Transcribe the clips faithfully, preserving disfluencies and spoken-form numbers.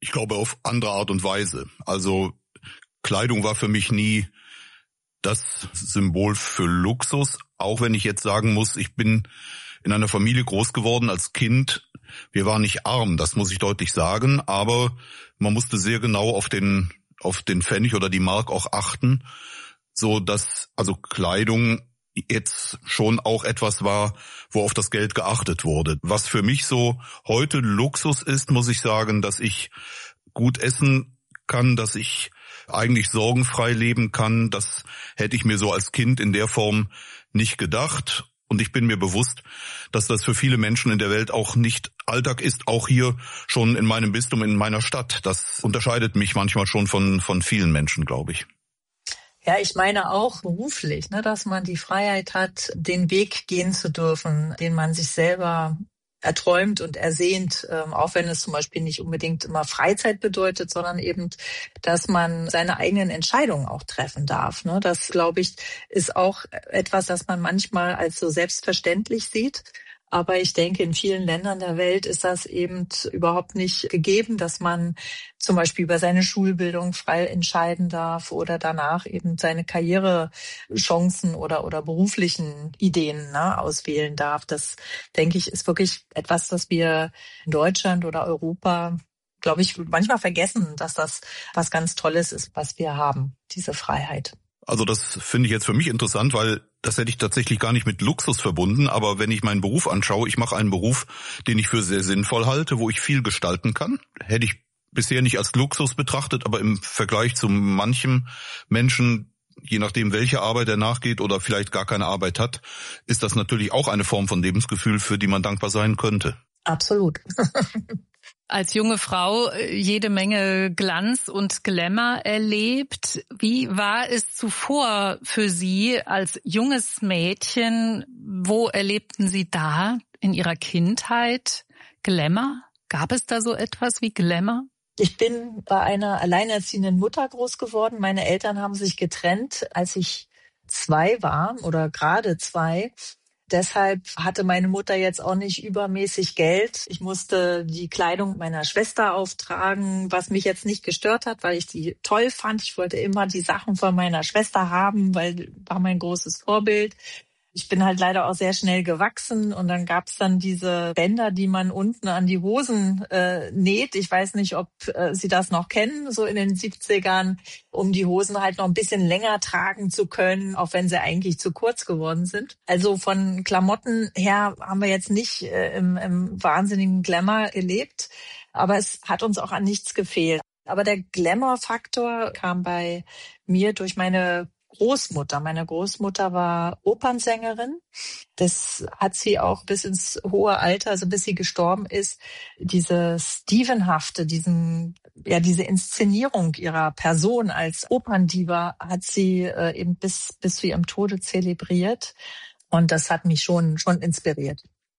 Ich glaube auf andere Art und Weise. Also Kleidung war für mich nie das Symbol für Luxus, auch wenn ich jetzt sagen muss, ich bin in einer Familie groß geworden als Kind. Wir waren nicht arm, das muss ich deutlich sagen, aber man musste sehr genau auf den auf den Pfennig oder die Mark auch achten, so dass also Kleidung jetzt schon auch etwas war, wo auf das Geld geachtet wurde. Was für mich so heute Luxus ist, muss ich sagen, dass ich gut essen kann, dass ich eigentlich sorgenfrei leben kann. Das hätte ich mir so als Kind in der Form nicht gedacht. Und ich bin mir bewusst, dass das für viele Menschen in der Welt auch nicht Alltag ist, auch hier schon in meinem Bistum, in meiner Stadt. Das unterscheidet mich manchmal schon von, von vielen Menschen, glaube ich. Ja, ich meine auch beruflich, ne, dass man die Freiheit hat, den Weg gehen zu dürfen, den man sich selber erträumt und ersehnt, ähm, auch wenn es zum Beispiel nicht unbedingt immer Freizeit bedeutet, sondern eben, dass man seine eigenen Entscheidungen auch treffen darf. Ne? Das, glaube ich, ist auch etwas, das man manchmal als so selbstverständlich sieht. Aber ich denke, in vielen Ländern der Welt ist das eben überhaupt nicht gegeben, dass man zum Beispiel über seine Schulbildung frei entscheiden darf oder danach eben seine Karrierechancen oder, oder beruflichen Ideen, ne, auswählen darf. Das, denke ich, ist wirklich etwas, das wir in Deutschland oder Europa, glaube ich, manchmal vergessen, dass das was ganz Tolles ist, was wir haben, diese Freiheit. Also das finde ich jetzt für mich interessant, weil das hätte ich tatsächlich gar nicht mit Luxus verbunden. Aber wenn ich meinen Beruf anschaue, ich mache einen Beruf, den ich für sehr sinnvoll halte, wo ich viel gestalten kann. Hätte ich bisher nicht als Luxus betrachtet, aber im Vergleich zu manchem Menschen, je nachdem welche Arbeit er nachgeht oder vielleicht gar keine Arbeit hat, ist das natürlich auch eine Form von Lebensgefühl, für die man dankbar sein könnte. Absolut. Als junge Frau jede Menge Glanz und Glamour erlebt. Wie war es zuvor für Sie als junges Mädchen? Wo erlebten Sie da in Ihrer Kindheit Glamour? Gab es da so etwas wie Glamour? Ich bin bei einer alleinerziehenden Mutter groß geworden. Meine Eltern haben sich getrennt, als ich zwei war oder gerade zwei. Deshalb hatte meine Mutter jetzt auch nicht übermäßig Geld. Ich musste die Kleidung meiner Schwester auftragen, was mich jetzt nicht gestört hat, weil ich die toll fand. Ich wollte immer die Sachen von meiner Schwester haben, weil war mein großes Vorbild. Ich bin halt leider auch sehr schnell gewachsen und dann gab's dann diese Bänder, die man unten an die Hosen äh, näht. Ich weiß nicht, ob äh, Sie das noch kennen, so in den siebzigern, um die Hosen halt noch ein bisschen länger tragen zu können, auch wenn sie eigentlich zu kurz geworden sind. Also von Klamotten her haben wir jetzt nicht äh, im, im wahnsinnigen Glamour gelebt, aber es hat uns auch an nichts gefehlt. Aber der Glamour-Faktor kam bei mir durch meine Großmutter. Meine Großmutter war Opernsängerin. Das hat sie auch bis ins hohe Alter, also bis sie gestorben ist, diese Stevenhafte, diesen, ja, diese Inszenierung ihrer Person als Operndiva hat sie äh, eben bis, bis zu ihrem Tode zelebriert. Und das hat mich schon, schon inspiriert.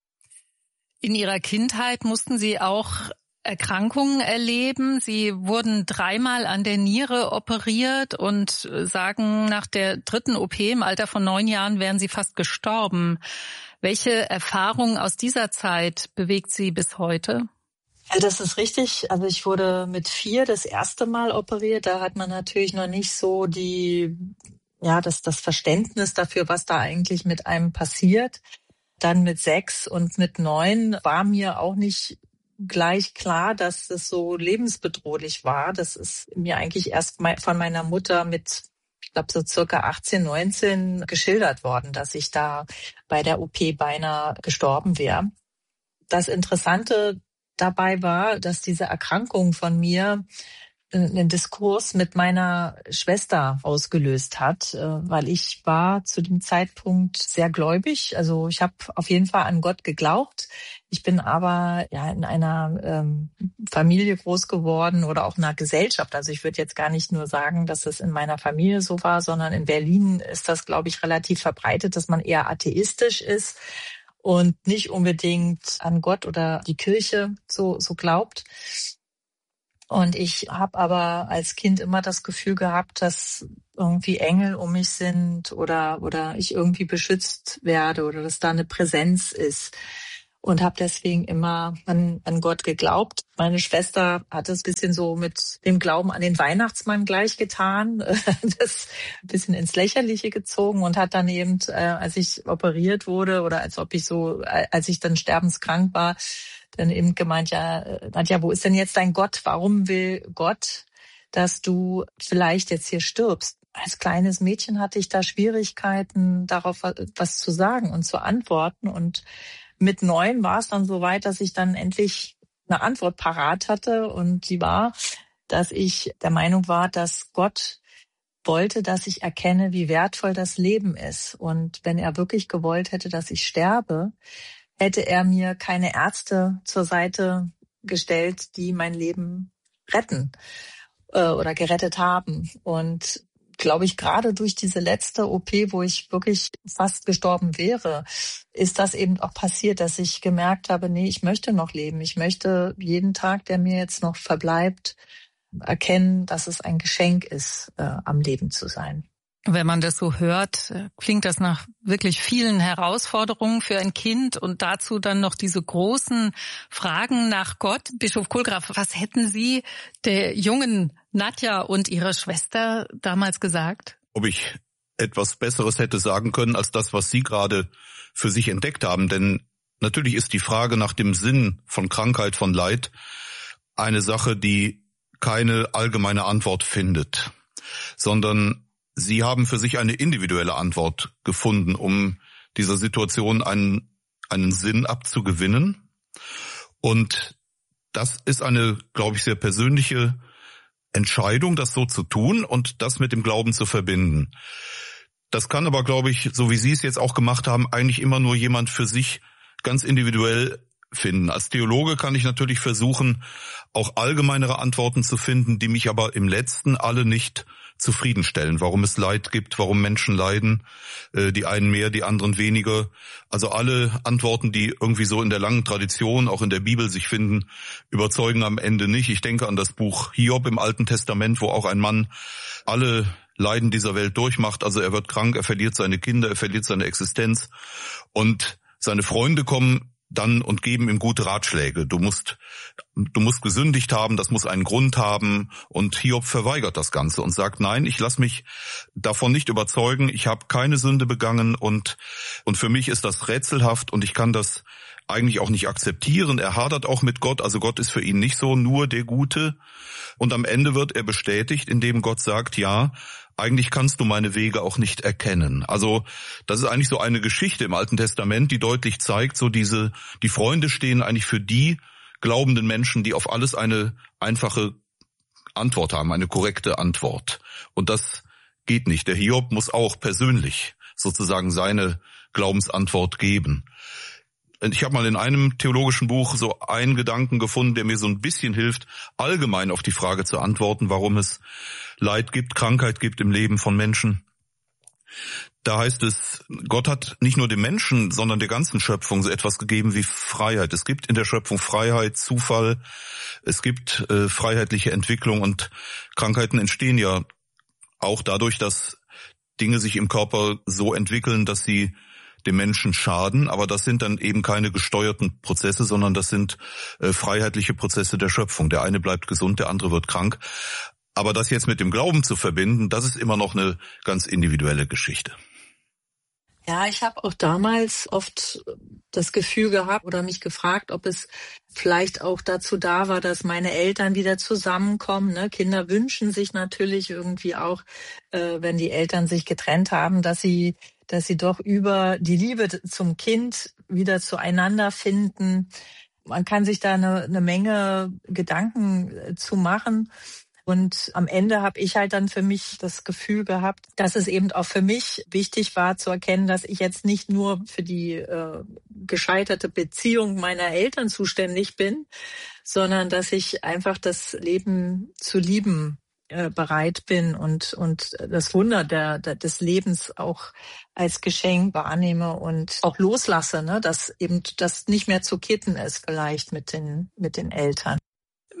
In Ihrer Kindheit mussten Sie auch Erkrankungen erleben. Sie wurden dreimal an der Niere operiert und sagen, nach der dritten O P im Alter von neun Jahren wären Sie fast gestorben. Welche Erfahrung aus dieser Zeit bewegt Sie bis heute? Ja, das ist richtig. Also ich wurde mit vier das erste Mal operiert. Da hat man natürlich noch nicht so die, ja, das, das Verständnis dafür, was da eigentlich mit einem passiert. Dann mit sechs und mit neun war mir auch nicht gleich klar, dass es so lebensbedrohlich war. Das ist mir eigentlich erst von meiner Mutter mit, ich glaube, so circa achtzehn, neunzehn geschildert worden, dass ich da bei der O P beinahe gestorben wäre. Das Interessante dabei war, dass diese Erkrankung von mir einen Diskurs mit meiner Schwester ausgelöst hat, weil ich war zu dem Zeitpunkt sehr gläubig. Also ich habe auf jeden Fall an Gott geglaubt. Ich bin aber ja in einer ähm, Familie groß geworden oder auch in einer Gesellschaft. Also ich würde jetzt gar nicht nur sagen, dass es in meiner Familie so war, sondern in Berlin ist das, glaube ich, relativ verbreitet, dass man eher atheistisch ist und nicht unbedingt an Gott oder die Kirche so so glaubt. Und ich habe aber als Kind immer das Gefühl gehabt, dass irgendwie Engel um mich sind oder oder ich irgendwie beschützt werde oder dass da eine Präsenz ist. und habe deswegen immer an, an Gott geglaubt. Meine Schwester hat es ein bisschen so mit dem Glauben an den Weihnachtsmann gleich getan, das ein bisschen ins Lächerliche gezogen und hat dann eben, äh, als ich operiert wurde oder als ob ich so, als ich dann sterbenskrank war, dann eben gemeint, ja, Nadja, wo ist denn jetzt dein Gott? Warum will Gott, dass du vielleicht jetzt hier stirbst? Als kleines Mädchen hatte ich da Schwierigkeiten, darauf was zu sagen und zu antworten. Und mit neun war es dann so weit, dass ich dann endlich eine Antwort parat hatte. Und die war, dass ich der Meinung war, dass Gott wollte, dass ich erkenne, wie wertvoll das Leben ist. Und wenn er wirklich gewollt hätte, dass ich sterbe, hätte er mir keine Ärzte zur Seite gestellt, die mein Leben retten äh, oder gerettet haben. Und glaube ich, gerade durch diese letzte O P, wo ich wirklich fast gestorben wäre, ist das eben auch passiert, dass ich gemerkt habe, nee, ich möchte noch leben. Ich möchte jeden Tag, der mir jetzt noch verbleibt, erkennen, dass es ein Geschenk ist, äh, am Leben zu sein. Wenn man das so hört, klingt das nach wirklich vielen Herausforderungen für ein Kind und dazu dann noch diese großen Fragen nach Gott. Bischof Kohlgraf, was hätten Sie der jungen Nadja und ihrer Schwester damals gesagt? Ob ich etwas Besseres hätte sagen können als das, was Sie gerade für sich entdeckt haben. Denn natürlich ist die Frage nach dem Sinn von Krankheit, von Leid eine Sache, die keine allgemeine Antwort findet, sondern Sie haben für sich eine individuelle Antwort gefunden, um dieser Situation einen, einen Sinn abzugewinnen. Und das ist eine, glaube ich, sehr persönliche Entscheidung, das so zu tun und das mit dem Glauben zu verbinden. Das kann aber, glaube ich, so wie Sie es jetzt auch gemacht haben, eigentlich immer nur jemand für sich ganz individuell finden. Als Theologe kann ich natürlich versuchen, auch allgemeinere Antworten zu finden, die mich aber im Letzten alle nicht zufriedenstellen. Warum es Leid gibt, warum Menschen leiden, die einen mehr, die anderen weniger. Also alle Antworten, die irgendwie so in der langen Tradition, auch in der Bibel sich finden, überzeugen am Ende nicht. Ich denke an das Buch Hiob im Alten Testament, wo auch ein Mann alle Leiden dieser Welt durchmacht. Also er wird krank, er verliert seine Kinder, er verliert seine Existenz und seine Freunde kommen dann und geben ihm gute Ratschläge. Du musst, du musst gesündigt haben, das muss einen Grund haben. Und Hiob verweigert das Ganze und sagt, nein, ich lasse mich davon nicht überzeugen. Ich habe keine Sünde begangen und, und für mich ist das rätselhaft und ich kann das eigentlich auch nicht akzeptieren. Er hadert auch mit Gott, also Gott ist für ihn nicht so nur der Gute. Und am Ende wird er bestätigt, indem Gott sagt, ja, eigentlich kannst du meine Wege auch nicht erkennen. Also das ist eigentlich so eine Geschichte im Alten Testament, die deutlich zeigt, so diese, die Freunde stehen eigentlich für die glaubenden Menschen, die auf alles eine einfache Antwort haben, eine korrekte Antwort. Und das geht nicht. Der Hiob muss auch persönlich sozusagen seine Glaubensantwort geben. Ich habe mal in einem theologischen Buch so einen Gedanken gefunden, der mir so ein bisschen hilft, allgemein auf die Frage zu antworten, warum es Leid gibt, Krankheit gibt im Leben von Menschen. Da heißt es, Gott hat nicht nur dem Menschen, sondern der ganzen Schöpfung so etwas gegeben wie Freiheit. Es gibt in der Schöpfung Freiheit, Zufall, es gibt äh, freiheitliche Entwicklung und Krankheiten entstehen ja auch dadurch, dass Dinge sich im Körper so entwickeln, dass sie dem Menschen schaden, aber das sind dann eben keine gesteuerten Prozesse, sondern das sind äh, freiheitliche Prozesse der Schöpfung. Der eine bleibt gesund, der andere wird krank. Aber das jetzt mit dem Glauben zu verbinden, das ist immer noch eine ganz individuelle Geschichte. Ja, ich habe auch damals oft das Gefühl gehabt oder mich gefragt, ob es vielleicht auch dazu da war, dass meine Eltern wieder zusammenkommen. Ne? Kinder wünschen sich natürlich irgendwie auch, äh, wenn die Eltern sich getrennt haben, dass sie, dass sie doch über die Liebe zum Kind wieder zueinander finden. Man kann sich da eine, eine Menge Gedanken zu machen. Und am Ende habe ich halt dann für mich das Gefühl gehabt, dass es eben auch für mich wichtig war zu erkennen, dass ich jetzt nicht nur für die äh, gescheiterte Beziehung meiner Eltern zuständig bin, sondern dass ich einfach das Leben zu lieben äh, bereit bin und und das Wunder der, der, des Lebens auch als Geschenk wahrnehme und auch loslasse, ne, dass eben das nicht mehr zu kitten ist vielleicht mit den mit den Eltern.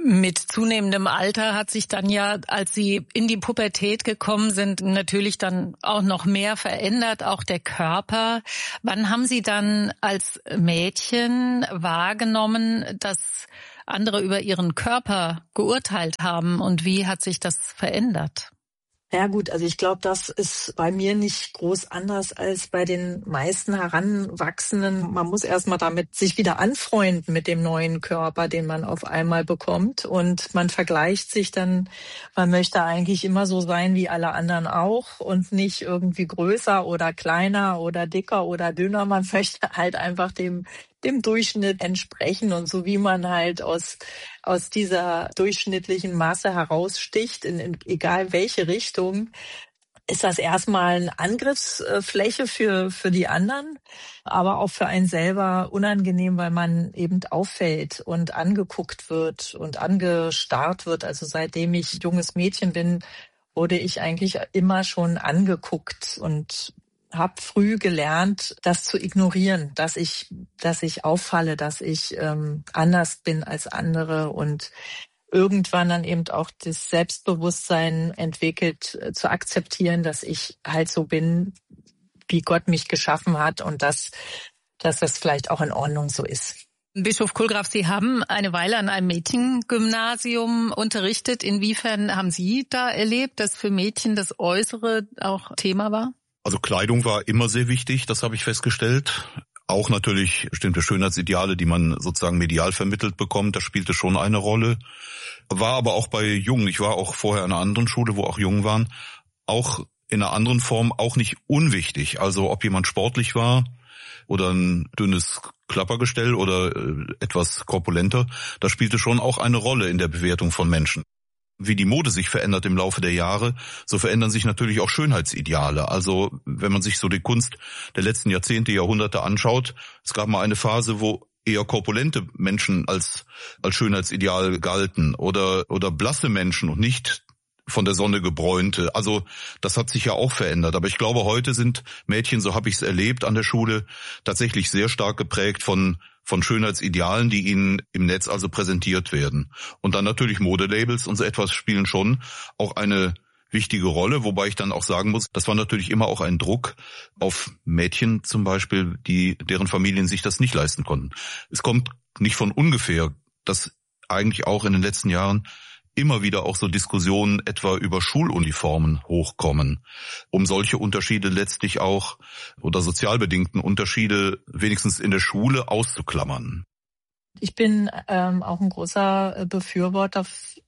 Mit zunehmendem Alter hat sich dann ja, als Sie in die Pubertät gekommen sind, natürlich dann auch noch mehr verändert, auch der Körper. Wann haben Sie dann als Mädchen wahrgenommen, dass andere über Ihren Körper geurteilt haben, und wie hat sich das verändert? Ja gut, also ich glaube, das ist bei mir nicht groß anders als bei den meisten Heranwachsenden. Man muss erstmal damit sich wieder anfreunden mit dem neuen Körper, den man auf einmal bekommt. Und man vergleicht sich dann, man möchte eigentlich immer so sein wie alle anderen auch und nicht irgendwie größer oder kleiner oder dicker oder dünner. Man möchte halt einfach dem dem Durchschnitt entsprechen, und so wie man halt aus aus dieser durchschnittlichen Masse heraussticht, in, in egal welche Richtung, ist das erstmal eine Angriffsfläche für für die anderen, aber auch für einen selber unangenehm, weil man eben auffällt und angeguckt wird und angestarrt wird. Also seitdem ich junges Mädchen bin, wurde ich eigentlich immer schon angeguckt und habe früh gelernt, das zu ignorieren, dass ich, dass ich auffalle, dass ich ähm, anders bin als andere, und irgendwann dann eben auch das Selbstbewusstsein entwickelt, äh, zu akzeptieren, dass ich halt so bin, wie Gott mich geschaffen hat, und dass, dass das vielleicht auch in Ordnung so ist. Bischof Kullgraf, Sie haben eine Weile an einem Mädchengymnasium unterrichtet. Inwiefern haben Sie da erlebt, dass für Mädchen das Äußere auch Thema war? Also Kleidung war immer sehr wichtig, das habe ich festgestellt. Auch natürlich bestimmte Schönheitsideale, die man sozusagen medial vermittelt bekommt, das spielte schon eine Rolle. War aber auch bei Jungen, ich war auch vorher in einer anderen Schule, wo auch Jungen waren, auch in einer anderen Form auch nicht unwichtig. Also ob jemand sportlich war oder ein dünnes Klappergestell oder etwas korpulenter, das spielte schon auch eine Rolle in der Bewertung von Menschen. Wie die Mode sich verändert im Laufe der Jahre, so verändern sich natürlich auch Schönheitsideale. Also wenn man sich so die Kunst der letzten Jahrzehnte, Jahrhunderte anschaut, es gab mal eine Phase, wo eher korpulente Menschen als als Schönheitsideal galten oder oder blasse Menschen und nicht von der Sonne gebräunte. Also das hat sich ja auch verändert. Aber ich glaube, heute sind Mädchen, so habe ich es erlebt an der Schule, tatsächlich sehr stark geprägt von von Schönheitsidealen, die ihnen im Netz also präsentiert werden. Und dann natürlich Modelabels und so etwas spielen schon auch eine wichtige Rolle, wobei ich dann auch sagen muss, das war natürlich immer auch ein Druck auf Mädchen zum Beispiel, die deren Familien sich das nicht leisten konnten. Es kommt nicht von ungefähr, dass eigentlich auch in den letzten Jahren immer wieder auch so Diskussionen etwa über Schuluniformen hochkommen, um solche Unterschiede letztlich auch oder sozial bedingten Unterschiede wenigstens in der Schule auszuklammern. Ich bin ähm, auch ein großer Befürworter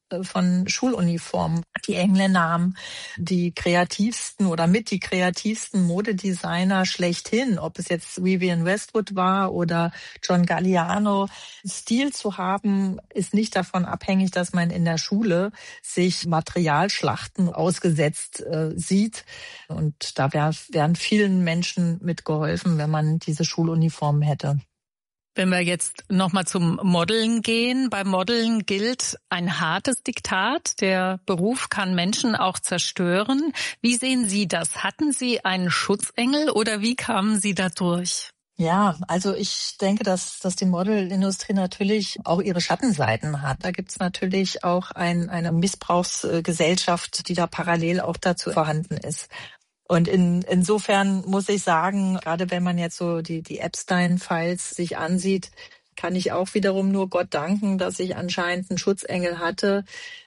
von Schuluniformen. Die Engländer haben die kreativsten oder mit die kreativsten Modedesigner schlechthin, ob es jetzt Vivienne Westwood war oder John Galliano. Stil zu haben ist nicht davon abhängig, dass man in der Schule sich Materialschlachten ausgesetzt äh, sieht. Und da wär, wären vielen Menschen mitgeholfen, wenn man diese Schuluniformen hätte. Wenn wir jetzt nochmal zum Modeln gehen. Beim Modeln gilt ein hartes Diktat. Der Beruf kann Menschen auch zerstören. Wie sehen Sie das? Hatten Sie einen Schutzengel oder wie kamen Sie da durch? Ja, also ich denke, dass, dass die Modelindustrie natürlich auch ihre Schattenseiten hat. Da gibt's natürlich auch ein, eine Missbrauchsgesellschaft, die da parallel auch dazu vorhanden ist. Und in, insofern muss ich sagen, gerade wenn man jetzt so die, die Epstein-Files sich ansieht, kann ich auch wiederum nur Gott danken, dass ich anscheinend einen Schutzengel hatte,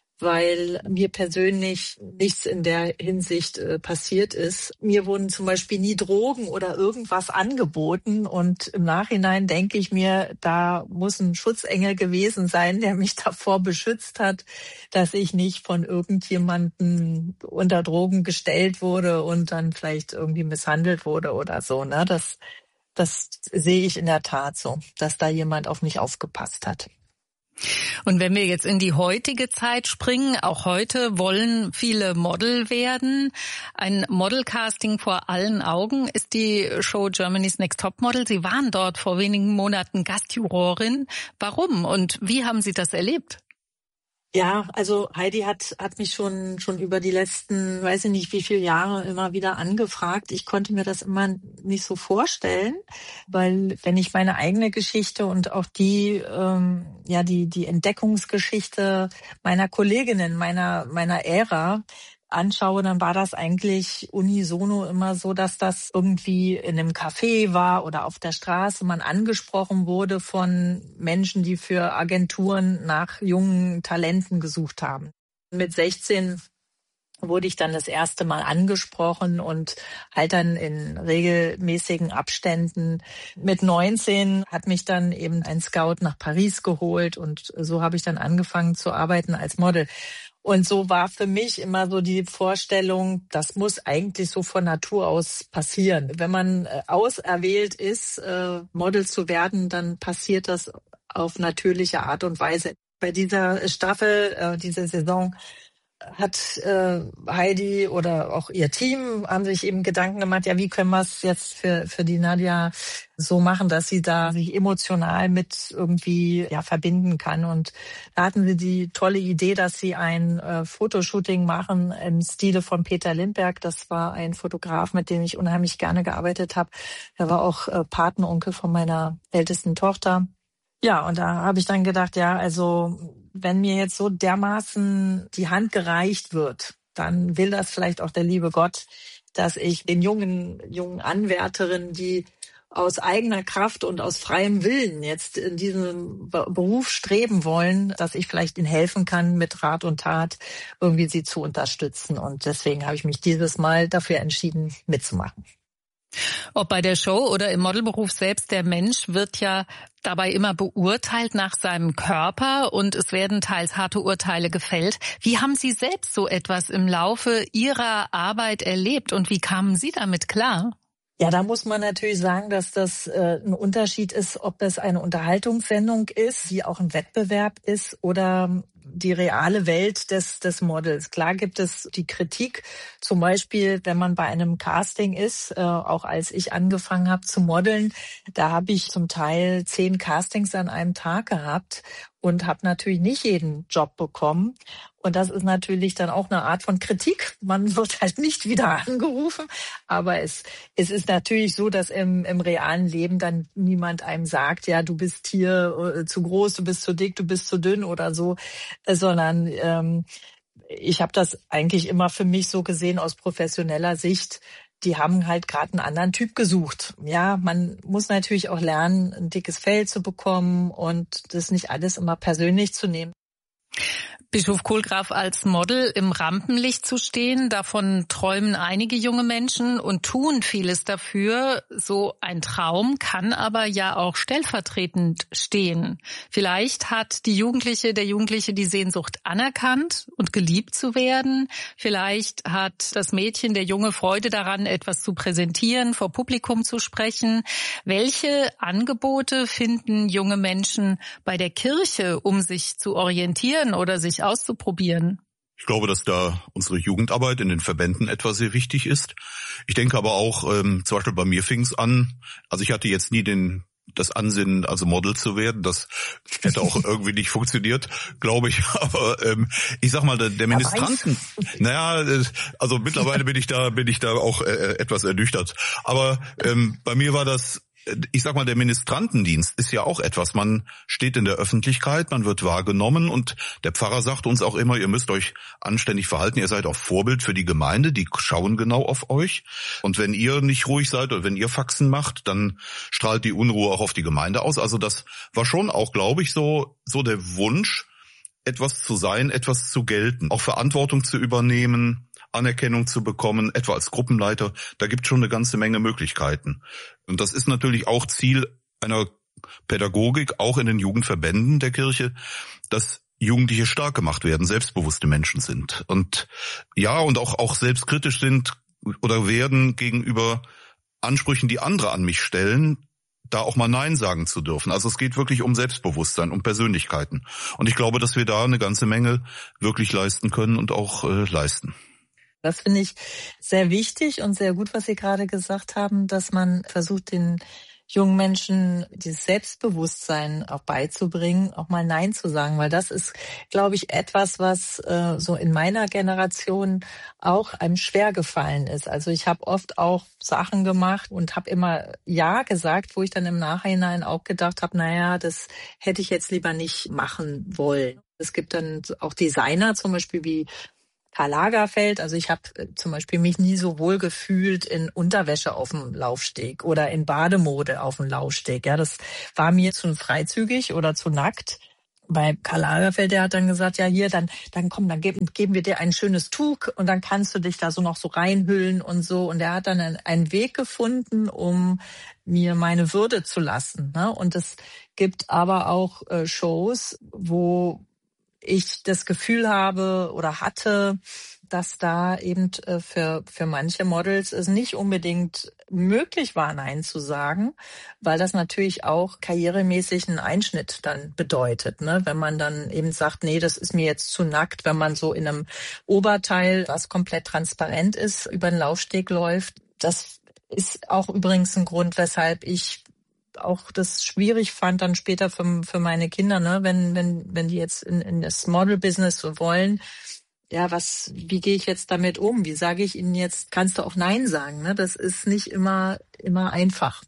weil mir persönlich nichts in der Hinsicht äh, passiert ist. Mir wurden zum Beispiel nie Drogen oder irgendwas angeboten, und im Nachhinein denke ich mir, da muss ein Schutzengel gewesen sein, der mich davor beschützt hat, dass ich nicht von irgendjemandem unter Drogen gestellt wurde und dann vielleicht irgendwie misshandelt wurde oder so. Ne? Das, das sehe ich in der Tat so, dass da jemand auf mich aufgepasst hat. Und wenn wir jetzt in die heutige Zeit springen, auch heute wollen viele Model werden. Ein Modelcasting vor allen Augen ist die Show Germany's Next Topmodel. Sie waren dort vor wenigen Monaten Gastjurorin. Warum und wie haben Sie das erlebt? Ja, also Heidi hat hat mich schon schon über die letzten, weiß ich nicht wie viele Jahre immer wieder angefragt. Ich konnte mir das immer nicht so vorstellen, weil wenn ich meine eigene Geschichte und auch die ähm, ja die die Entdeckungsgeschichte meiner Kolleginnen, meiner meiner Ära anschaue, dann war das eigentlich unisono immer so, dass das irgendwie in einem Café war oder auf der Straße, man angesprochen wurde von Menschen, die für Agenturen nach jungen Talenten gesucht haben. Mit sechzehn wurde ich dann das erste Mal angesprochen und halt dann in regelmäßigen Abständen. Mit neunzehn hat mich dann eben ein Scout nach Paris geholt und so habe ich dann angefangen zu arbeiten als Model. Und so war für mich immer so die Vorstellung, das muss eigentlich so von Natur aus passieren. Wenn man auserwählt ist, Model zu werden, dann passiert das auf natürliche Art und Weise. Bei dieser Staffel, dieser Saison, hat äh, Heidi oder auch ihr Team haben sich eben Gedanken gemacht, ja, wie können wir es jetzt für für die Nadja so machen, dass sie da sich emotional mit irgendwie ja verbinden kann. Und da hatten sie die tolle Idee, dass sie ein äh, Fotoshooting machen im Stile von Peter Lindbergh. Das war ein Fotograf, mit dem ich unheimlich gerne gearbeitet habe. Er war auch äh, Patenonkel von meiner ältesten Tochter. Ja, und da habe ich dann gedacht, ja, also wenn mir jetzt so dermaßen die Hand gereicht wird, dann will das vielleicht auch der liebe Gott, dass ich den jungen jungen Anwärterinnen, die aus eigener Kraft und aus freiem Willen jetzt in diesem Beruf streben wollen, dass ich vielleicht ihnen helfen kann, mit Rat und Tat irgendwie sie zu unterstützen. Und deswegen habe ich mich dieses Mal dafür entschieden, mitzumachen. Ob bei der Show oder im Modelberuf selbst, der Mensch wird ja dabei immer beurteilt nach seinem Körper und es werden teils harte Urteile gefällt. Wie haben Sie selbst so etwas im Laufe Ihrer Arbeit erlebt und wie kamen Sie damit klar? Ja, da muss man natürlich sagen, dass das äh, ein Unterschied ist, ob es eine Unterhaltungssendung ist, die auch ein Wettbewerb ist oder die reale Welt des des Models. Klar gibt es die Kritik, zum Beispiel, wenn man bei einem Casting ist, äh, auch als ich angefangen habe zu modeln, da habe ich zum Teil zehn Castings an einem Tag gehabt und habe natürlich nicht jeden Job bekommen. Und das ist natürlich dann auch eine Art von Kritik. Man wird halt nicht wieder angerufen. Aber es, es ist natürlich so, dass im, im realen Leben dann niemand einem sagt, ja, du bist hier äh, zu groß, du bist zu dick, du bist zu dünn oder so, äh, sondern ähm, ich habe das eigentlich immer für mich so gesehen aus professioneller Sicht. Die haben halt gerade einen anderen Typ gesucht. Ja, man muss natürlich auch lernen, ein dickes Fell zu bekommen und das nicht alles immer persönlich zu nehmen. Bischof Kohlgraf, als Model im Rampenlicht zu stehen, davon träumen einige junge Menschen und tun vieles dafür. So ein Traum kann aber ja auch stellvertretend stehen. Vielleicht hat die Jugendliche, der Jugendliche die Sehnsucht anerkannt und geliebt zu werden. Vielleicht hat das Mädchen, der Junge Freude daran, etwas zu präsentieren, vor Publikum zu sprechen. Welche Angebote finden junge Menschen bei der Kirche, um sich zu orientieren oder sich auszuprobieren? Ich glaube, dass da unsere Jugendarbeit in den Verbänden etwa sehr wichtig ist. Ich denke aber auch, ähm, zum Beispiel bei mir fing es an, also ich hatte jetzt nie den das Ansinnen, also Model zu werden. Das hätte auch irgendwie nicht funktioniert, glaube ich. Aber ähm, ich sag mal, der, der Ministranten, naja, also mittlerweile bin ich da, bin ich da auch äh, etwas ernüchtert. Aber ähm, bei mir war das, ich sag mal, der Ministrantendienst ist ja auch etwas. Man steht in der Öffentlichkeit, man wird wahrgenommen und der Pfarrer sagt uns auch immer, ihr müsst euch anständig verhalten, ihr seid auch Vorbild für die Gemeinde, die schauen genau auf euch. Und wenn ihr nicht ruhig seid oder wenn ihr Faxen macht, dann strahlt die Unruhe auch auf die Gemeinde aus. Also das war schon auch, glaube ich, so, so der Wunsch, etwas zu sein, etwas zu gelten, auch Verantwortung zu übernehmen, Anerkennung zu bekommen, etwa als Gruppenleiter, da gibt es schon eine ganze Menge Möglichkeiten. Und das ist natürlich auch Ziel einer Pädagogik, auch in den Jugendverbänden der Kirche, dass Jugendliche stark gemacht werden, selbstbewusste Menschen sind. Und ja, und auch, auch selbstkritisch sind oder werden gegenüber Ansprüchen, die andere an mich stellen, da auch mal Nein sagen zu dürfen. Also es geht wirklich um Selbstbewusstsein, um Persönlichkeiten. Und ich glaube, dass wir da eine ganze Menge wirklich leisten können und auch äh, leisten. Das finde ich sehr wichtig und sehr gut, was Sie gerade gesagt haben, dass man versucht, den jungen Menschen dieses Selbstbewusstsein auch beizubringen, auch mal Nein zu sagen, weil das ist, glaube ich, etwas, was äh, so in meiner Generation auch einem schwer gefallen ist. Also ich habe oft auch Sachen gemacht und habe immer Ja gesagt, wo ich dann im Nachhinein auch gedacht habe, naja, das hätte ich jetzt lieber nicht machen wollen. Es gibt dann auch Designer, zum Beispiel wie Karl Lagerfeld. Also ich habe zum Beispiel mich nie so wohl gefühlt in Unterwäsche auf dem Laufsteg oder in Bademode auf dem Laufsteg. Ja, das war mir zu freizügig oder zu nackt. Bei Karl Lagerfeld, der hat dann gesagt, ja hier, dann dann komm, dann geben, geben wir dir ein schönes Tuch und dann kannst du dich da so noch so reinhüllen und so. Und er hat dann einen, einen Weg gefunden, um mir meine Würde zu lassen. Ne? Und es gibt aber auch äh, Shows, wo ich das Gefühl habe oder hatte, dass da eben für für manche Models es nicht unbedingt möglich war, Nein zu sagen, weil das natürlich auch karrieremäßig einen Einschnitt dann bedeutet, ne? Wenn man dann eben sagt, nee, das ist mir jetzt zu nackt, wenn man so in einem Oberteil, was komplett transparent ist, über den Laufsteg läuft. Das ist auch übrigens ein Grund, weshalb ich auch das schwierig fand dann später für, für meine Kinder, ne, wenn wenn wenn die jetzt in, in das Model-Business wollen, ja, was, wie gehe ich jetzt damit um? Wie sage ich ihnen jetzt, kannst du auch Nein sagen, ne? Das ist nicht immer immer einfach.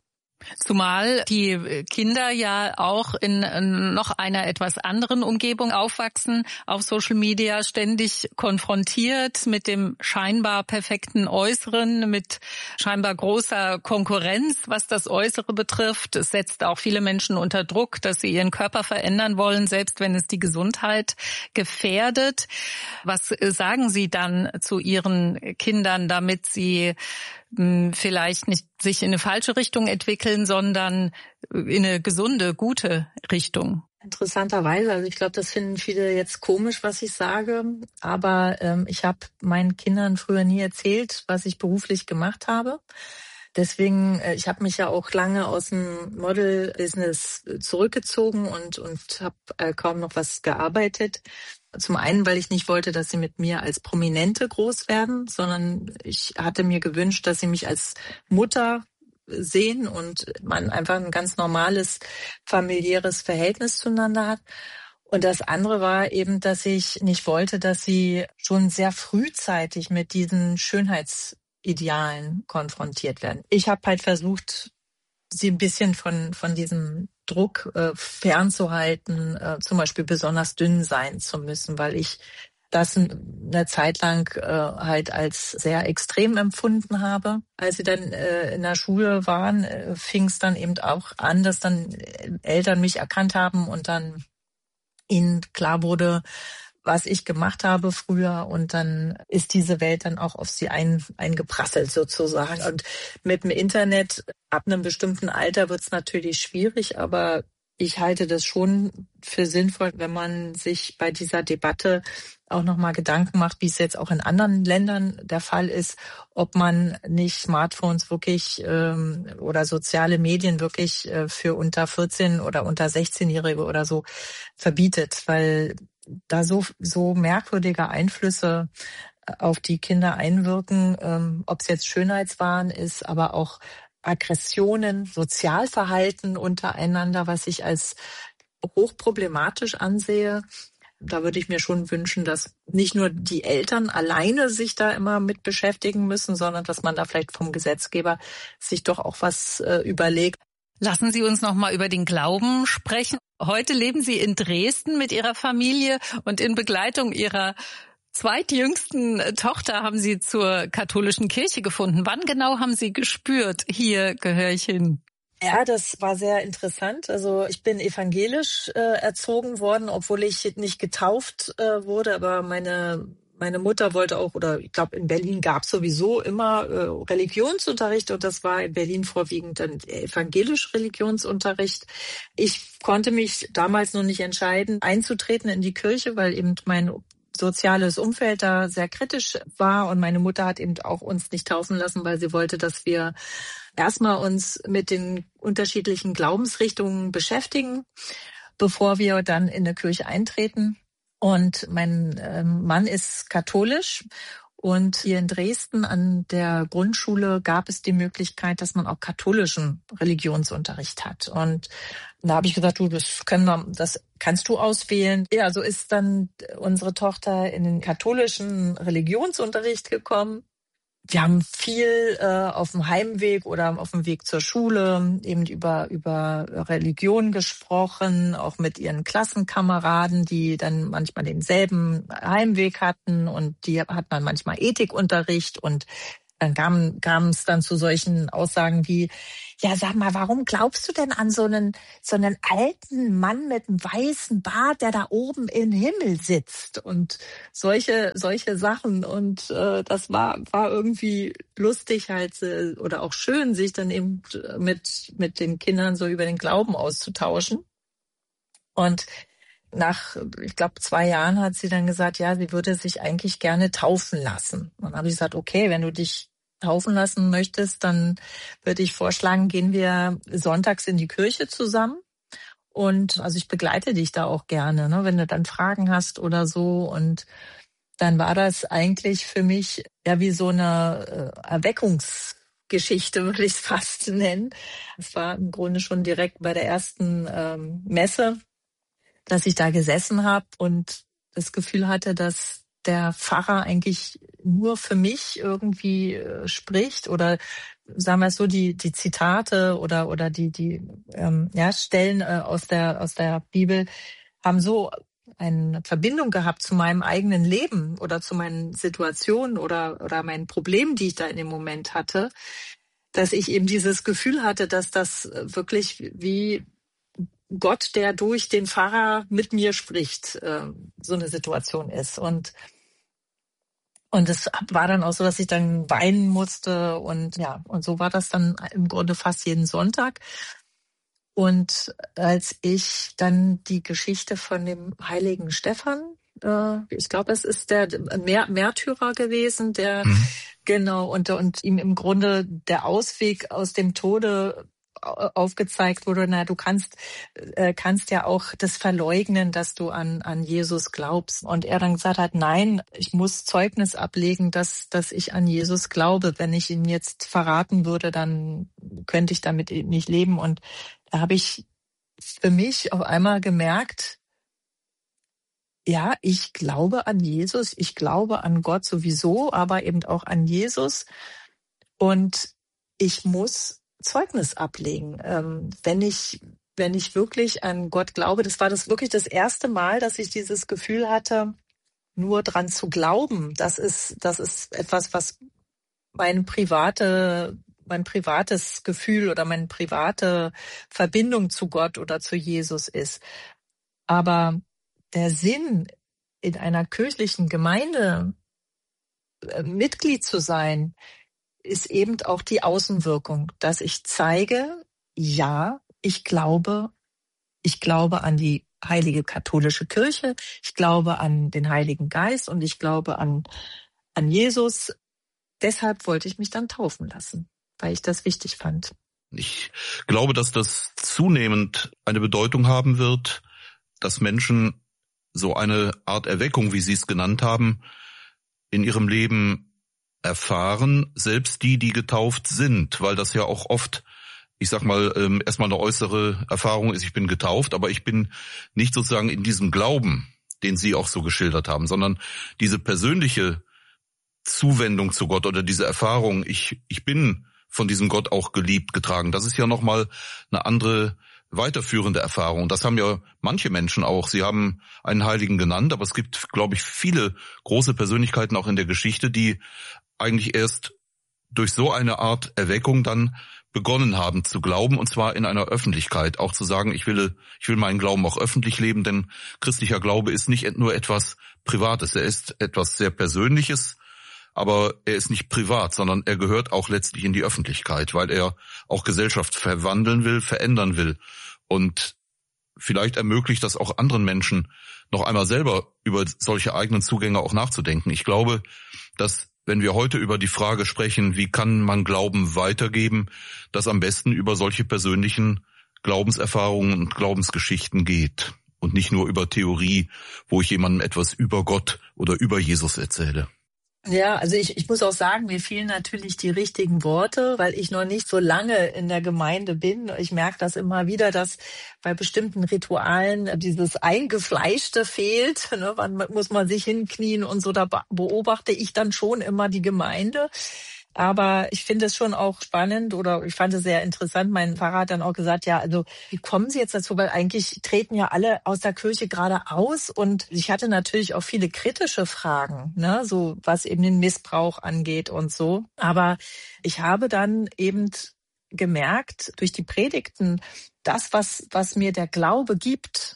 Zumal die Kinder ja auch in noch einer etwas anderen Umgebung aufwachsen, auf Social Media ständig konfrontiert mit dem scheinbar perfekten Äußeren, mit scheinbar großer Konkurrenz, was das Äußere betrifft. Es setzt auch viele Menschen unter Druck, dass sie ihren Körper verändern wollen, selbst wenn es die Gesundheit gefährdet. Was sagen Sie dann zu Ihren Kindern, damit sie vielleicht nicht sich in eine falsche Richtung entwickeln, sondern in eine gesunde, gute Richtung? Interessanterweise, also ich glaube, das finden viele jetzt komisch, was ich sage, aber ähm, ich habe meinen Kindern früher nie erzählt, was ich beruflich gemacht habe. Deswegen, äh, ich habe mich ja auch lange aus dem Model-Business zurückgezogen und und habe äh, kaum noch was gearbeitet. Zum einen, weil ich nicht wollte, dass sie mit mir als Prominente groß werden, sondern ich hatte mir gewünscht, dass sie mich als Mutter sehen und man einfach ein ganz normales familiäres Verhältnis zueinander hat. Und das andere war eben, dass ich nicht wollte, dass sie schon sehr frühzeitig mit diesen Schönheitsidealen konfrontiert werden. Ich habe halt versucht, sie ein bisschen von von diesem Druck äh, fernzuhalten, äh, zum Beispiel besonders dünn sein zu müssen, weil ich das eine Zeit lang äh, halt als sehr extrem empfunden habe. Als sie dann äh, in der Schule waren, äh, fing es dann eben auch an, dass dann Eltern mich erkannt haben und dann ihnen klar wurde, was ich gemacht habe früher, und dann ist diese Welt dann auch auf sie ein, eingeprasselt sozusagen. Und mit dem Internet ab einem bestimmten Alter wird es natürlich schwierig, aber ich halte das schon für sinnvoll, wenn man sich bei dieser Debatte auch nochmal Gedanken macht, wie es jetzt auch in anderen Ländern der Fall ist, ob man nicht Smartphones wirklich ähm, oder soziale Medien wirklich äh, für unter vierzehn- oder unter sechzehnjährige oder so verbietet, weil da so so merkwürdige Einflüsse auf die Kinder einwirken, ähm, ob es jetzt Schönheitswahn ist, aber auch Aggressionen, Sozialverhalten untereinander, was ich als hochproblematisch ansehe. Da würde ich mir schon wünschen, dass nicht nur die Eltern alleine sich da immer mit beschäftigen müssen, sondern dass man da vielleicht vom Gesetzgeber sich doch auch was äh, überlegt. Lassen Sie uns noch mal über den Glauben sprechen. Heute leben Sie in Dresden mit Ihrer Familie und in Begleitung Ihrer zweitjüngsten Tochter haben Sie zur katholischen Kirche gefunden. Wann genau haben Sie gespürt, hier gehöre ich hin? Ja, das war sehr interessant. Also ich bin evangelisch äh, erzogen worden, obwohl ich nicht getauft äh, wurde, aber meine Meine Mutter wollte auch, oder ich glaube, in Berlin gab es sowieso immer äh, Religionsunterricht, und das war in Berlin vorwiegend dann evangelisch Religionsunterricht. Ich konnte mich damals noch nicht entscheiden, einzutreten in die Kirche, weil eben mein soziales Umfeld da sehr kritisch war, und meine Mutter hat eben auch uns nicht taufen lassen, weil sie wollte, dass wir erstmal uns mit den unterschiedlichen Glaubensrichtungen beschäftigen, bevor wir dann in eine Kirche eintreten. Und mein ähm, Mann ist katholisch Und hier in Dresden an der Grundschule gab es die Möglichkeit, dass man auch katholischen Religionsunterricht hat. Und da habe ich gesagt, du, das können wir, das kannst du auswählen. Ja, so ist dann unsere Tochter in den katholischen Religionsunterricht gekommen. Wir haben viel äh, auf dem Heimweg oder auf dem Weg zur Schule eben über über Religion gesprochen, auch mit ihren Klassenkameraden, die dann manchmal denselben Heimweg hatten, und die hat man manchmal Ethikunterricht, und dann kam kam es dann zu solchen Aussagen wie: Ja, sag mal, warum glaubst du denn an so einen so einen alten Mann mit einem weißen Bart, der da oben im Himmel sitzt? Und solche solche Sachen. Und äh, das war war irgendwie lustig halt äh, oder auch schön, sich dann eben mit mit den Kindern so über den Glauben auszutauschen. Und nach, ich glaube, zwei Jahren hat sie dann gesagt, ja, sie würde sich eigentlich gerne taufen lassen. Und dann habe ich gesagt, okay, wenn du dich taufen lassen möchtest, dann würde ich vorschlagen, gehen wir sonntags in die Kirche zusammen. Und also ich begleite dich da auch gerne, ne, wenn du dann Fragen hast oder so. Und dann war das eigentlich für mich ja wie so eine äh, Erweckungsgeschichte, würde ich es fast nennen. Es war im Grunde schon direkt bei der ersten ähm, Messe, dass ich da gesessen habe und das Gefühl hatte, dass der Pfarrer eigentlich nur für mich irgendwie äh, spricht, oder sagen wir es so, die die Zitate oder oder die die ähm, ja Stellen äh, aus der aus der Bibel haben so eine Verbindung gehabt zu meinem eigenen Leben oder zu meinen Situationen oder oder meinen Problemen, die ich da in dem Moment hatte, dass ich eben dieses Gefühl hatte, dass das wirklich wie Gott, der durch den Pfarrer mit mir spricht, äh, so eine Situation ist. Und und es war dann auch so, dass ich dann weinen musste, und ja, und so war das dann im Grunde fast jeden Sonntag. Und als ich dann die Geschichte von dem heiligen Stephan, äh, ich glaube, es ist der Mär- Märtyrer gewesen, der mhm. genau und und ihm im Grunde der Ausweg aus dem Tode aufgezeigt wurde, na, du kannst äh, kannst ja auch das verleugnen, dass du an an Jesus glaubst. Und er dann gesagt hat, nein, ich muss Zeugnis ablegen, dass dass ich an Jesus glaube. Wenn ich ihn jetzt verraten würde, dann könnte ich damit nicht leben. Und da habe ich für mich auf einmal gemerkt, ja, ich glaube an Jesus, ich glaube an Gott sowieso, aber eben auch an Jesus. Und ich muss Zeugnis ablegen. Ähm, wenn ich, wenn ich wirklich an Gott glaube, das war das wirklich das erste Mal, dass ich dieses Gefühl hatte, nur dran zu glauben, das ist, das ist etwas, was meine private, mein privates Gefühl oder meine private Verbindung zu Gott oder zu Jesus ist. Aber der Sinn, in einer kirchlichen Gemeinde äh, Mitglied zu sein, ist eben auch die Außenwirkung, dass ich zeige, ja, ich glaube, ich glaube an die heilige katholische Kirche, ich glaube an den Heiligen Geist und ich glaube an, an Jesus. Deshalb wollte ich mich dann taufen lassen, weil ich das wichtig fand. Ich glaube, dass das zunehmend eine Bedeutung haben wird, dass Menschen so eine Art Erweckung, wie Sie es genannt haben, in ihrem Leben erfahren, selbst die, die getauft sind, weil das ja auch oft, ich sag mal, ähm, erstmal eine äußere Erfahrung ist, ich bin getauft, aber ich bin nicht sozusagen in diesem Glauben, den Sie auch so geschildert haben, sondern diese persönliche Zuwendung zu Gott oder diese Erfahrung, ich ich bin von diesem Gott auch geliebt, getragen. Das ist ja nochmal eine andere weiterführende Erfahrung. Das haben ja manche Menschen auch. Sie haben einen Heiligen genannt, aber es gibt, glaube ich, viele große Persönlichkeiten auch in der Geschichte, die eigentlich erst durch so eine Art Erweckung dann begonnen haben zu glauben, und zwar in einer Öffentlichkeit, auch zu sagen, ich will ich will meinen Glauben auch öffentlich leben, denn christlicher Glaube ist nicht nur etwas Privates, er ist etwas sehr Persönliches, aber er ist nicht privat, sondern er gehört auch letztlich in die Öffentlichkeit, weil er auch Gesellschaft verwandeln will, verändern will, und vielleicht ermöglicht das auch anderen Menschen, noch einmal selber über solche eigenen Zugänge auch nachzudenken. Ich glaube, dass wenn wir heute über die Frage sprechen, wie kann man Glauben weitergeben, das am besten über solche persönlichen Glaubenserfahrungen und Glaubensgeschichten geht und nicht nur über Theorie, wo ich jemandem etwas über Gott oder über Jesus erzähle. Ja, also ich, ich muss auch sagen, mir fehlen natürlich die richtigen Worte, weil ich noch nicht so lange in der Gemeinde bin. Ich merke das immer wieder, dass bei bestimmten Ritualen dieses Eingefleischte fehlt. Ne? Wann muss man sich hinknien und so, da beobachte ich dann schon immer die Gemeinde. Aber ich finde es schon auch spannend oder ich fand es sehr interessant. Mein Pfarrer hat dann auch gesagt, ja, also wie kommen Sie jetzt dazu? Weil eigentlich treten ja alle aus der Kirche gerade aus. Und ich hatte natürlich auch viele kritische Fragen, ne, so was eben den Missbrauch angeht und so. Aber ich habe dann eben gemerkt durch die Predigten, das, was, was mir der Glaube gibt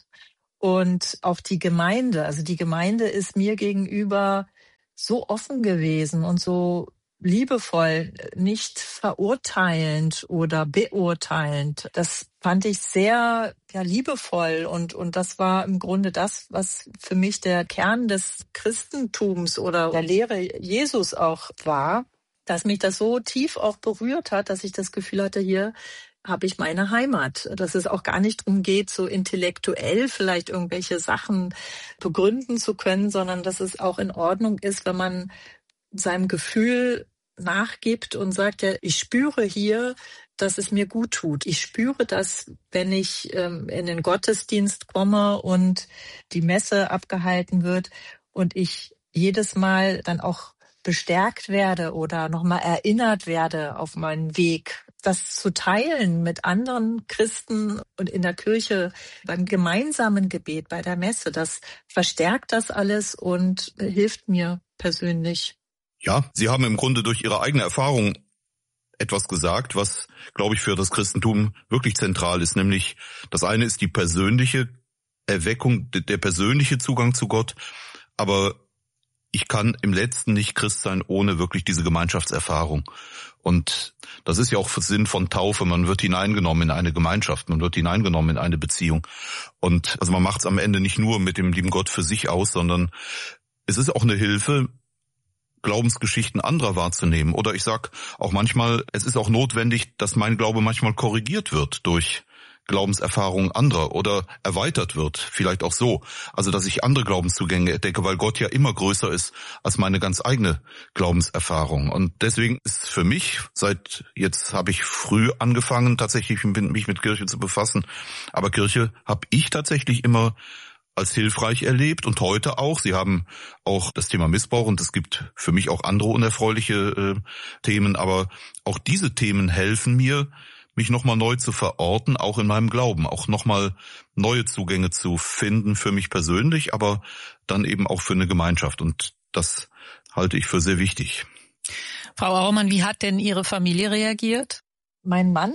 und auch die Gemeinde. Also die Gemeinde ist mir gegenüber so offen gewesen und so liebevoll, nicht verurteilend oder beurteilend. Das fand ich sehr ja, liebevoll und, und das war im Grunde das, was für mich der Kern des Christentums oder der Lehre Jesus auch war, dass mich das so tief auch berührt hat, dass ich das Gefühl hatte, hier habe ich meine Heimat. Dass es auch gar nicht darum geht, so intellektuell vielleicht irgendwelche Sachen begründen zu können, sondern dass es auch in Ordnung ist, wenn man seinem Gefühl nachgibt und sagt, ja, ich spüre hier, dass es mir gut tut. Ich spüre das, wenn ich ähm, in den Gottesdienst komme und die Messe abgehalten wird und ich jedes Mal dann auch bestärkt werde oder nochmal erinnert werde auf meinen Weg. Das zu teilen mit anderen Christen und in der Kirche beim gemeinsamen Gebet, bei der Messe, das verstärkt das alles und hilft mir persönlich. Ja, Sie haben im Grunde durch Ihre eigene Erfahrung etwas gesagt, was, glaube ich, für das Christentum wirklich zentral ist. Nämlich das eine ist die persönliche Erweckung, der persönliche Zugang zu Gott. Aber ich kann im Letzten nicht Christ sein ohne wirklich diese Gemeinschaftserfahrung. Und das ist ja auch Sinn von Taufe. Man wird hineingenommen in eine Gemeinschaft, man wird hineingenommen in eine Beziehung. Und also man macht es am Ende nicht nur mit dem lieben Gott für sich aus, sondern es ist auch eine Hilfe, Glaubensgeschichten anderer wahrzunehmen. Oder ich sag auch manchmal, es ist auch notwendig, dass mein Glaube manchmal korrigiert wird durch Glaubenserfahrungen anderer oder erweitert wird, vielleicht auch so. Also, dass ich andere Glaubenszugänge entdecke, weil Gott ja immer größer ist als meine ganz eigene Glaubenserfahrung. Und deswegen ist für mich, seit jetzt habe ich früh angefangen, tatsächlich mich mit Kirche zu befassen, aber Kirche habe ich tatsächlich immer als hilfreich erlebt und heute auch. Sie haben auch das Thema Missbrauch und es gibt für mich auch andere unerfreuliche äh, Themen, aber auch diese Themen helfen mir, mich nochmal neu zu verorten, auch in meinem Glauben, auch nochmal neue Zugänge zu finden für mich persönlich, aber dann eben auch für eine Gemeinschaft und das halte ich für sehr wichtig. Frau Auermann, wie hat denn Ihre Familie reagiert? Mein Mann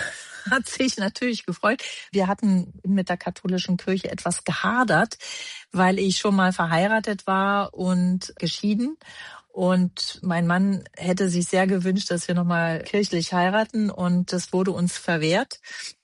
hat sich natürlich gefreut. Wir hatten mit der katholischen Kirche etwas gehadert, weil ich schon mal verheiratet war und geschieden. Und mein Mann hätte sich sehr gewünscht, dass wir nochmal kirchlich heiraten und das wurde uns verwehrt.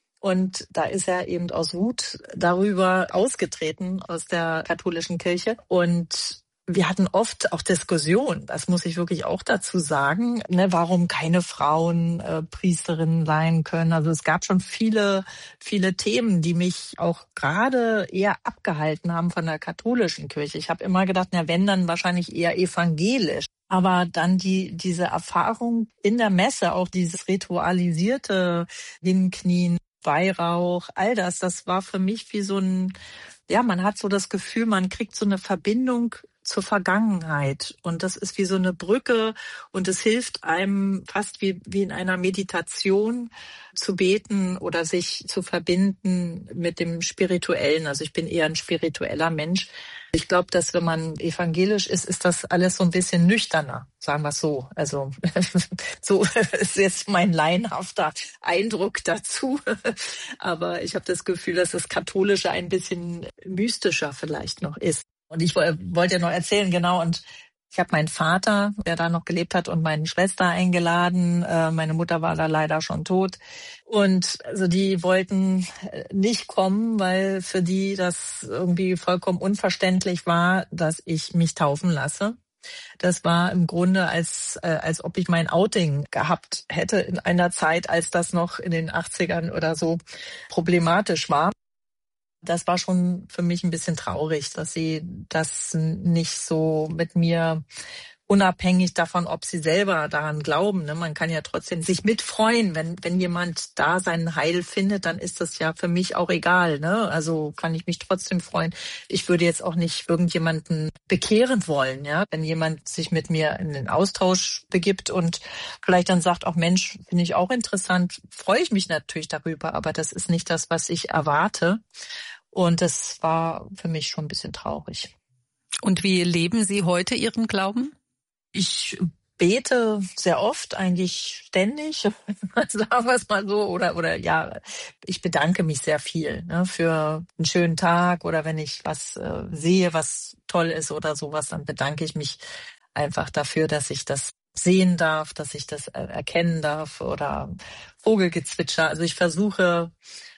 Und da ist er eben aus Wut darüber ausgetreten aus der katholischen Kirche. Und wir hatten oft auch Diskussionen, das muss ich wirklich auch dazu sagen, ne, warum keine Frauen äh, Priesterinnen sein können. Also es gab schon viele, viele Themen, die mich auch gerade eher abgehalten haben von der katholischen Kirche. Ich habe immer gedacht, na wenn, dann wahrscheinlich eher evangelisch. Aber dann die diese Erfahrung in der Messe, auch dieses ritualisierte Hinknien, Weihrauch, all das, das war für mich wie so ein, ja, man hat so das Gefühl, man kriegt so eine Verbindung zur Vergangenheit. Und das ist wie so eine Brücke und es hilft einem fast wie, wie in einer Meditation zu beten oder sich zu verbinden mit dem Spirituellen. Also ich bin eher ein spiritueller Mensch. Ich glaube, dass wenn man evangelisch ist, ist das alles so ein bisschen nüchterner, sagen wir es so. Also so ist jetzt mein laienhafter Eindruck dazu. Aber ich habe das Gefühl, dass das Katholische ein bisschen mystischer vielleicht noch ist. Und ich wollte ja noch erzählen, genau, und ich habe meinen Vater, der da noch gelebt hat, und meine Schwester eingeladen. Meine Mutter war da leider schon tot. Und also die wollten nicht kommen, weil für die das irgendwie vollkommen unverständlich war, dass ich mich taufen lasse. Das war im Grunde, als als ob ich mein Outing gehabt hätte in einer Zeit, als das noch in den achtzigern oder so problematisch war. Das war schon für mich ein bisschen traurig, dass sie das nicht so mit mir unabhängig davon, ob sie selber daran glauben. Ne? Man kann ja trotzdem sich mitfreuen, wenn wenn jemand da sein Heil findet, dann ist das ja für mich auch egal. Ne? Also kann ich mich trotzdem freuen. Ich würde jetzt auch nicht irgendjemanden bekehren wollen. Ja, wenn jemand sich mit mir in den Austausch begibt und vielleicht dann sagt, auch Mensch, finde ich auch interessant, freue ich mich natürlich darüber. Aber das ist nicht das, was ich erwarte. Und das war für mich schon ein bisschen traurig. Und wie leben Sie heute Ihren Glauben? Ich bete sehr oft, eigentlich ständig, sagen wir es mal so, oder oder ja, ich bedanke mich sehr viel ne, für einen schönen Tag oder wenn ich was äh, sehe, was toll ist oder sowas, dann bedanke ich mich einfach dafür, dass ich das sehen darf, dass ich das äh, erkennen darf oder Vogelgezwitscher. Also ich versuche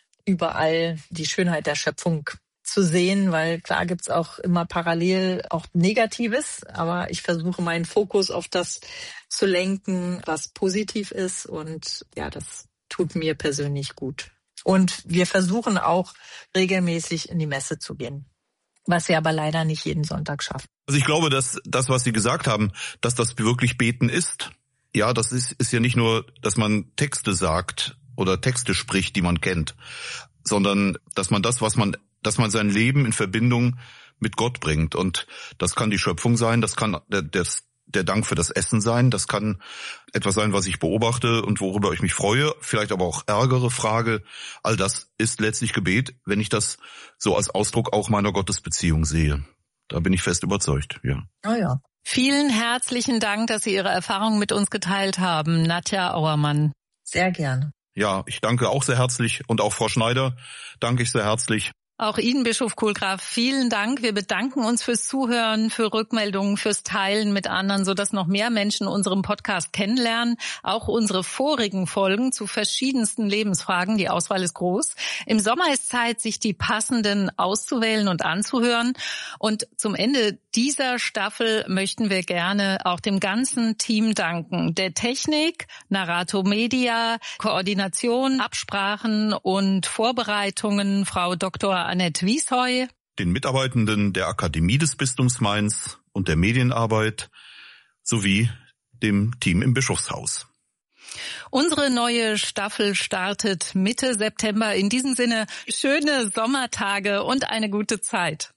überall die Schönheit der Schöpfung zu sehen, weil klar gibt's auch immer parallel auch Negatives, aber ich versuche meinen Fokus auf das zu lenken, was positiv ist und ja, das tut mir persönlich gut. Und wir versuchen auch regelmäßig in die Messe zu gehen, was wir aber leider nicht jeden Sonntag schaffen. Also ich glaube, dass das, was Sie gesagt haben, dass das wirklich Beten ist. Ja, das ist, ist ja nicht nur, dass man Texte sagt oder Texte spricht, die man kennt, sondern dass man das, was man dass man sein Leben in Verbindung mit Gott bringt. Und das kann die Schöpfung sein, das kann der, der, der Dank für das Essen sein, das kann etwas sein, was ich beobachte und worüber ich mich freue, vielleicht aber auch ärgere, frage. All das ist letztlich Gebet, wenn ich das so als Ausdruck auch meiner Gottesbeziehung sehe. Da bin ich fest überzeugt, ja. Oh ja. Vielen herzlichen Dank, dass Sie Ihre Erfahrungen mit uns geteilt haben, Nadja Auermann. Sehr gerne. Ja, ich danke auch sehr herzlich und auch Frau Schneider danke ich sehr herzlich. Auch Ihnen, Bischof Kohlgraf, vielen Dank. Wir bedanken uns fürs Zuhören, für Rückmeldungen, fürs Teilen mit anderen, sodass noch mehr Menschen unseren Podcast kennenlernen. Auch unsere vorigen Folgen zu verschiedensten Lebensfragen. Die Auswahl ist groß. Im Sommer ist Zeit, sich die passenden auszuwählen und anzuhören. Und zum Ende dieser Staffel möchten wir gerne auch dem ganzen Team danken. Der Technik, Narrato Media, Koordination, Absprachen und Vorbereitungen, Frau Doktor Annette Wiesheu, den Mitarbeitenden der Akademie des Bistums Mainz und der Medienarbeit sowie dem Team im Bischofshaus. Unsere neue Staffel startet Mitte September. In diesem Sinne schöne Sommertage und eine gute Zeit.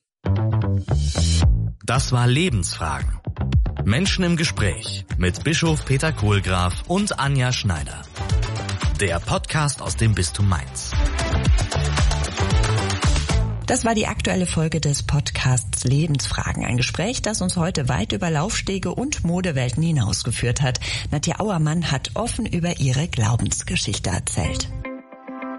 Das war Lebensfragen. Menschen im Gespräch mit Bischof Peter Kohlgraf und Anja Schneider. Der Podcast aus dem Bistum Mainz. Das war die aktuelle Folge des Podcasts Lebensfragen. Ein Gespräch, das uns heute weit über Laufstege und Modewelten hinausgeführt hat. Nadja Auermann hat offen über ihre Glaubensgeschichte erzählt.